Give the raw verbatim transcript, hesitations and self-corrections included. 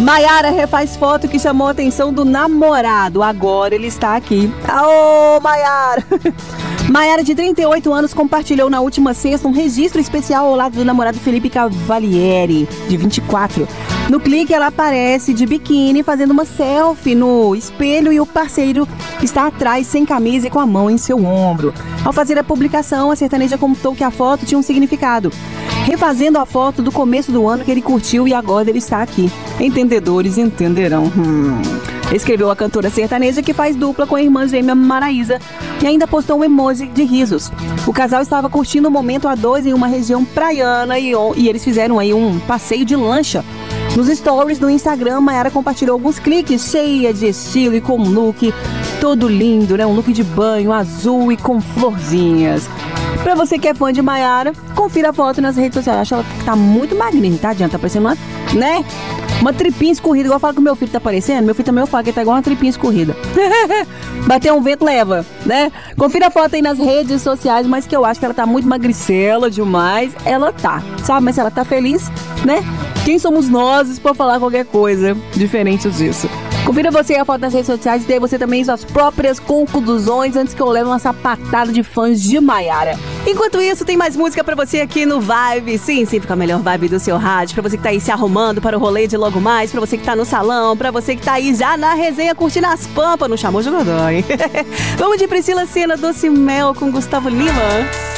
Maiara refaz foto que chamou a atenção do namorado. Agora ele está aqui. Aô, Maiara! Maiara, de trinta e oito anos, compartilhou na última sexta um registro especial ao lado do namorado Felipe Cavalieri, de vinte e quatro. No clique, ela aparece de biquíni fazendo uma selfie no espelho e o parceiro está atrás sem camisa e com a mão em seu ombro. Ao fazer a publicação, a sertaneja contou que a foto tinha um significado, refazendo a foto do começo do ano que ele curtiu e agora ele está aqui. Entendedores entenderão. Hum. Escreveu a cantora sertaneja, que faz dupla com a irmã gêmea Maraísa, e ainda postou um emoji de risos. O casal estava curtindo o momento a dois em uma região praiana e, e eles fizeram aí um passeio de lancha. Nos stories do Instagram, Maiara compartilhou alguns cliques cheia de estilo e com um look todo lindo, né? Um look de banho azul e com florzinhas. Pra você que é fã de Maiara, confira a foto nas redes sociais. Acho ela que tá muito magrinha, tá? Tá parecendo uma, né? Uma tripinha escorrida, igual eu falo que o meu filho tá parecendo. Meu filho também eu falo que ele tá igual uma tripinha escorrida. Bater um vento leva, né? Confira a foto aí nas redes sociais, mas que eu acho que ela tá muito magricela demais. Ela tá, sabe? Mas se ela tá feliz, né? Quem somos nós pra falar qualquer coisa diferente disso? Confira você a foto nas redes sociais e dê você também suas próprias conclusões antes que eu leve uma sapatada de fãs de Maiara. Enquanto isso, tem mais música pra você aqui no Vibe. Sim, sempre com a melhor vibe do seu rádio. Pra você que tá aí se arrumando para o rolê de logo mais. Pra você que tá no salão. Pra você que tá aí já na resenha curtindo as pampas. Não chamou jogador, hein? Vamos de Priscila Senna, Doce Mel com Gustavo Lima.